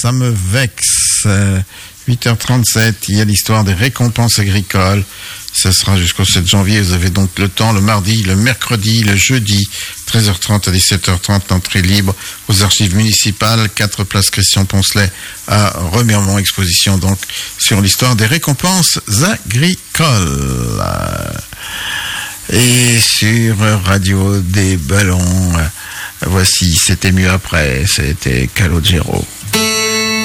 Ça me vexe. 8h37, il y a l'histoire des récompenses agricoles. Ce sera jusqu'au 7 janvier. Vous avez donc le temps, le mardi, le mercredi, le jeudi, 13h30 à 17h30, l'entrée libre aux archives municipales, 4 place Christian Poncelet à Remiremont, exposition donc sur l'histoire des récompenses agricoles. Et sur Radio des Ballons, voici C'était mieux après, c'était Calogero.